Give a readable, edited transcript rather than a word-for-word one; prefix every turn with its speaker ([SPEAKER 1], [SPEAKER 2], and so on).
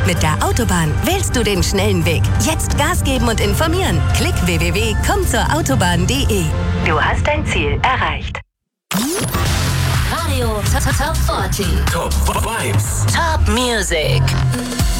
[SPEAKER 1] Mit der Autobahn wählst du den schnellen Weg. Jetzt Gas geben und informieren. Klick www.kommzurautobahn.de. Du hast dein Ziel erreicht.
[SPEAKER 2] Radio Top 40.
[SPEAKER 3] Top Vibes.
[SPEAKER 2] Top Music.